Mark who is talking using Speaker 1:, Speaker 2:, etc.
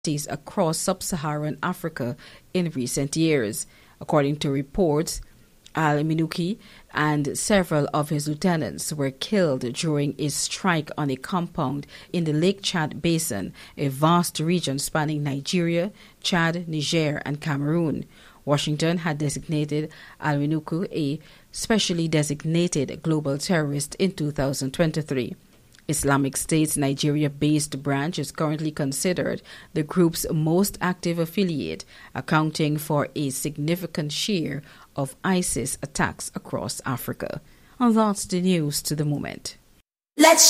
Speaker 1: across sub-Saharan Africa in recent years. According to reports, al-Minuki and several of his lieutenants were killed during a strike on a compound in the Lake Chad Basin, a vast region spanning Nigeria, Chad, Niger, and Cameroon. Washington had designated al-Minuki a specially designated global terrorist in 2023. Islamic State's Nigeria-based branch is currently considered the group's most active affiliate, accounting for a significant share of ISIS attacks across Africa. And that's the news to the moment.
Speaker 2: Let's